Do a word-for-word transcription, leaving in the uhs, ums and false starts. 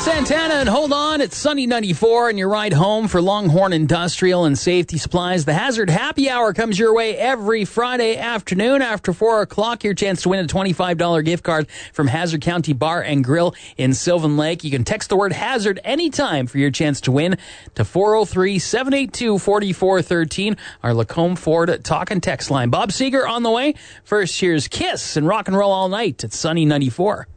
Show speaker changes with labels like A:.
A: Santana, and hold on, it's Sunny ninety-four, and your ride home for Longhorn Industrial and Safety Supplies. The Hazard Happy Hour comes your way every Friday afternoon after four o'clock. Your chance to win a twenty-five dollars gift card from Hazard County Bar and Grill in Sylvan Lake. You can text the word HAZARD anytime for your chance to win to four oh three, seven eight two, four four one three, our Lacombe Ford talk and text line. Bob Seger on the way. First, here's Kiss and Rock and Roll All Night at Sunny ninety-four.